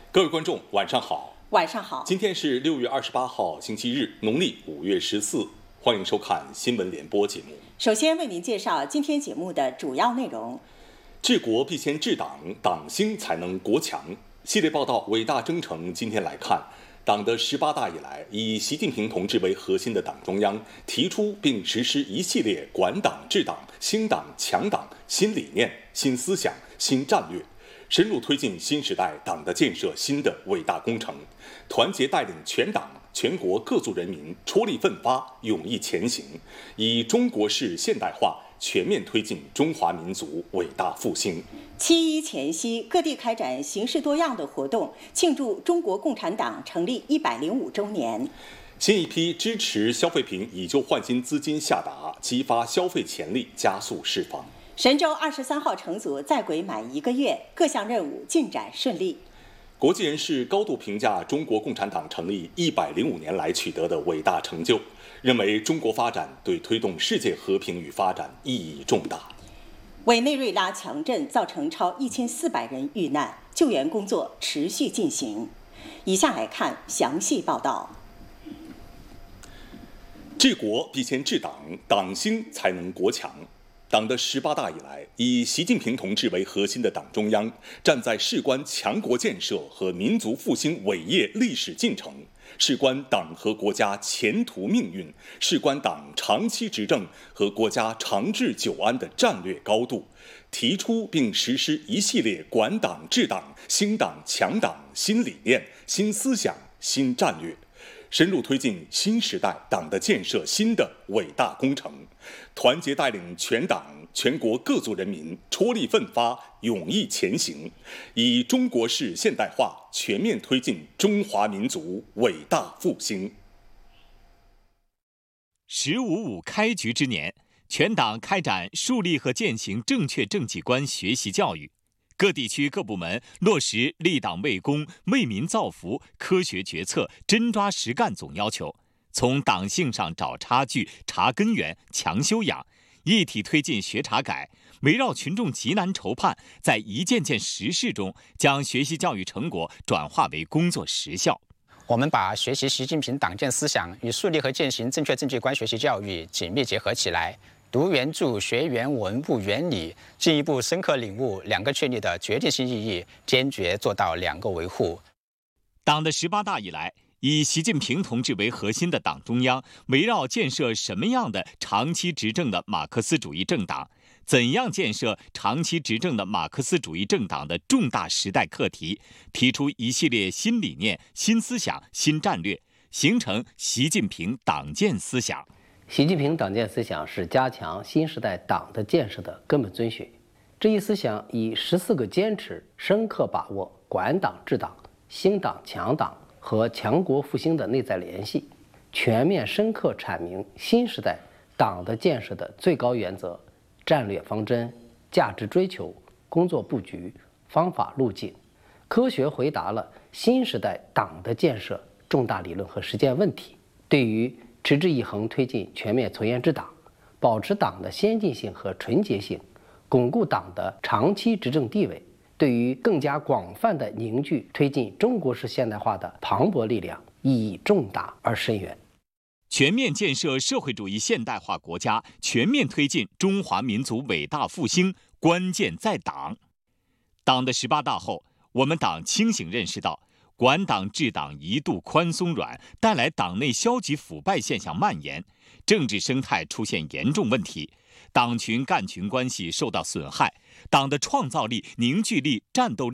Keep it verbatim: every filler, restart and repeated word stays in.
各位观众，晚上好。 晚上好。 今天是六月二十八号，星期日，农历五月十四。欢迎收看新闻联播节目。 首先为您介绍今天节目的主要内容： 治国必先治党，党兴才能国强。系列报道《伟大征程》今天来看，党的十八大以来，以习近平同志为核心的党中央提出并实施一系列管党治党、兴党强党新理念、新思想、新战略。深入推进新时代党的建设新的伟大工程，团结带领全党全国各族人民出力奋发，勇毅前行，以中国式现代化全面推进中华民族伟大复兴。 七一前夕，各地开展形式多样的活动，庆祝中国共产党成立一百零五周年。 新一批支持消费品以旧换新资金下达，激发消费潜力，加速释放。 神舟二十三号乘组在轨满一个月，各项任务进展顺利。 国际人士高度评价中国共产党成立一百零五年来取得的伟大成就，认为中国发展对推动世界和平与发展意义重大。 委内瑞拉强震造成超一千四百人遇难，救援工作持续进行。以下来看详细报道。 治国必先治党，党兴才能国强。党的十八大以来，以习近平同志为核心的党中央，站在事关强国建设和民族复兴伟业历史进程，事关党和国家前途命运，事关党长期执政和国家长治久安的战略高度，提出并实施一系列管党治党、兴党强党新理念、新思想、新战略。深入推进新时代党的建设新的伟大工程，团结带领全党全国各族人民出力奋发，勇毅前行，以中国式现代化全面推进中华民族伟大复兴。 十五五开局之年，全党开展树立和践行正确政绩观学习教育。各地区各部门落实立党为公、为民造福、科学决策、真抓实干总要求，从党性上找差距、查根源、强修养，一体推进学查改，围绕群众急难愁盼，在一件件实事中将学习教育成果转化为工作实效。 我们把学习习近平党建思想与树立和践行正确政绩观学习教育紧密结合起来，读原著、学原文、悟原理，进一步深刻领悟两个确立的决定性意义，坚决做到两个维护。 党的十八大以来，以习近平同志为核心的党中央，围绕建设什么样的长期执政的马克思主义政党，怎样建设长期执政的马克思主义政党的重大时代课题，提出一系列新理念、新思想、新战略，形成习近平党建思想。 习近平党建思想是加强新时代党的建设的根本遵循。这一思想以十四个坚持，深刻把握管党治党、兴党强党和强国复兴的内在联系，全面深刻阐明新时代党的建设的最高原则、战略方针、价值追求、工作布局、方法路径，科学回答了新时代党的建设重大理论和实践问题。对于持之以恒推进全面从严治党，保持党的先进性和纯洁性，巩固党的长期执政地位，对于更加广泛的凝聚推进中国式现代化的磅礴力量，意义重大而深远。 全面建设社会主义现代化国家，全面推进中华民族伟大复兴，关键在党。党的十八大后，我们党清醒认识到，管党治党一度宽松软，带来党内消极腐败现象蔓延，政治生态出现严重问题，党群干群关系受到损害，党的创造力、凝聚力、战斗力